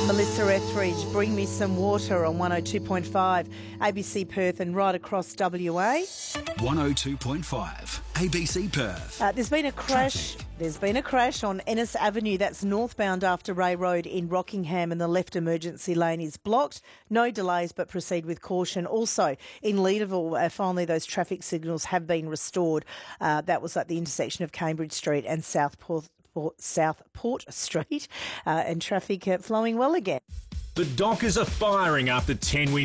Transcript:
Melissa Etheridge, Bring Me Some Water on 102.5, ABC Perth and right across WA. 102.5, ABC Perth. There's been a crash. There's been a crash on Ennis Avenue. That's northbound after Ray Road in Rockingham, and the left emergency lane is blocked. No delays, but proceed with caution. Also, in Leederville, finally those traffic signals have been restored. That was at the intersection of Cambridge Street and Southport Street, and traffic flowing well again. The Dockers are firing after 10 wins.